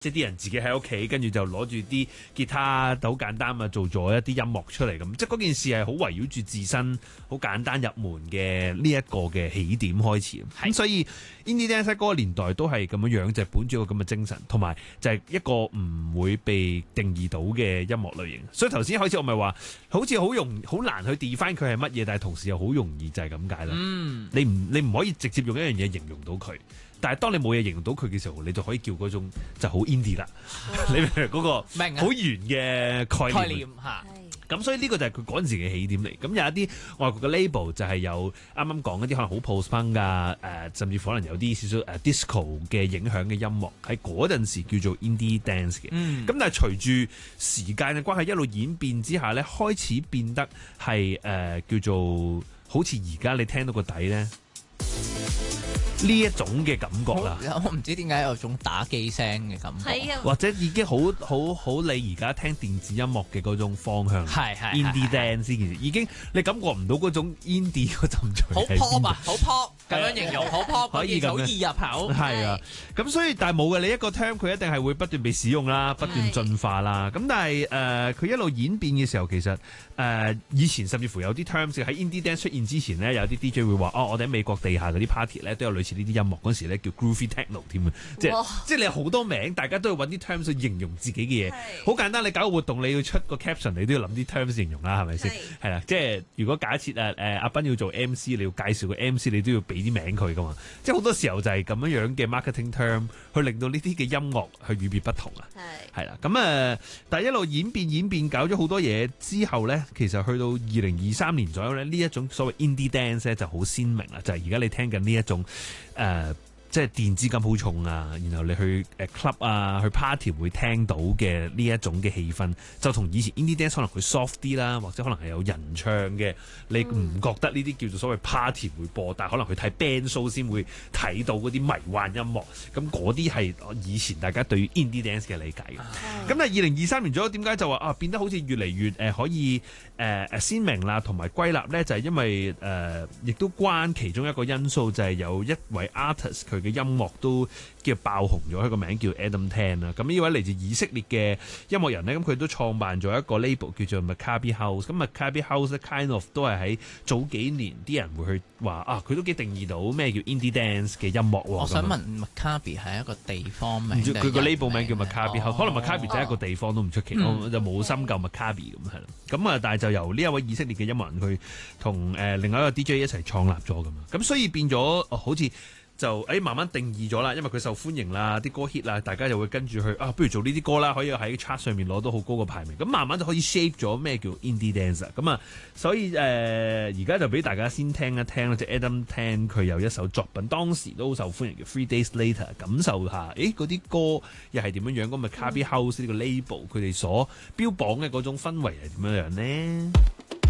即係啲人自己喺屋企，跟住就攞住啲吉他，好簡單啊，做咗一啲音樂出嚟咁。即係嗰件事係好圍繞住自身，好簡單入門嘅呢一個嘅起點開始。咁所以 Indie Dance 嗰個年代都係咁樣樣，就係本住一個咁嘅精神，同埋就係一個唔會被定義到嘅音樂類型。所以頭先開始我咪話，好似好難去 define 佢係乜嘢，但係同時又好容易就係咁解啦。你唔可以直接用一樣嘢形容到佢。但係當你冇嘢形容到佢嘅時候，你就可以叫嗰種就好 indie 啦。你明唔明嗰個好圓嘅概念嚇？咁所以呢個就係佢嗰陣時嘅起點嚟。咁有一啲外國嘅 label 就係有啱啱講一啲可能好 post-punk 啊，甚至可能有啲少少disco 嘅影響嘅音樂，喺嗰陣時叫做 indie dance 嘅。咁但係隨住時間嘅關係一路演變之下咧，開始變得係叫做好似而家你聽到個底咧。呢一種嘅感覺啦， 我唔知點解有種打機聲嘅感覺， 或者已經好你而家聽電子音樂嘅嗰種方向， 係 indie dance 呢件事已經你感覺唔到嗰種 indie 嗰陣味， 好 pop 啊，好 pop 咁樣形容，好 pop 可以咁樣， 好易入口， 係啊，咁所以但係冇嘅，你一個 term 佢一定係會不斷被使用啦，不斷進化啦，咁但係佢一路演變嘅時候，其實以前甚至乎有啲 terms 喺 indie dance 出現之前咧，有啲 DJ 會話我哋喺美國地下嗰啲 party 咧都有類似呢啲音樂嗰時咧叫 groovy techno 添啊，即係你有好多名，大家都要揾啲 terms 去形容自己嘅嘢。好簡單，你搞個活動你要出個 caption，你都要諗啲 terms 形容啦，係咪先？係啦，即係如果假設阿斌要做 MC，你要介紹個 MC，你都要俾啲名佢噶嘛。即係好多時候就係咁樣樣嘅 marketing term 去令到呢啲嘅音樂去與別不同啊。係啦，咁但係一路演變，搞咗好多嘢之後咧，其實去到2023年左右咧，呢一種所謂 indie dance 咧就好鮮明啦，就係而家你聽緊呢一種即係電子感好重啊，然後你去club 啊，去 party 會聽到嘅呢一種嘅氣氛，就同以前 indie dance 可能佢 soft 啲啦，或者可能係有人唱嘅，你唔覺得呢啲叫做所謂 party 會播，但係可能去睇 band show 先會睇到嗰啲迷幻音樂，咁嗰啲係以前大家對於 indie dance 嘅理解嘅。咁但係2023年左右點解就話變得好似越嚟越可以鮮明啦，同埋歸納咧，就係因為亦都關其中一個因素，就係有一位 artist 佢嘅音樂都叫爆紅咗，佢個名叫 Adam Tan 啦。咁呢位嚟自以色列嘅音樂人咧，咁佢都創辦咗一個 label 叫做 Maccabi House。咁 Maccabi House 咧 kind of 都係喺早幾年啲人會去話佢都幾定義到咩叫 indie dance 嘅音樂喎。 我想問 Maccabi 係一個地方名， 佢個 label 名叫 Maccabi House，可能 Maccabi 就係一個地方都唔出奇，我就冇深究 Maccabi 咁係啦。咁但係就由呢一位以色列嘅音樂人佢同另外一個 DJ 一齊創立咗㗎嘛。咁所以變咗好似就慢慢定義咗啦，因為佢受歡迎啦，啲歌 hit 啦，大家就會跟住去不如做呢啲歌啦，可以喺 chart 上面攞到好高嘅排名，咁慢慢就可以 shape 咗咩叫 indie dance 咁所以而家就俾大家先聽一聽啦，即係 Adam Tan 佢有一首作品，當時都好受歡迎嘅 Three Days Later， 感受下嗰啲歌又係點樣樣，咁Maccabi House 呢個 label 佢哋所標榜嘅嗰種氛圍係點樣樣呢？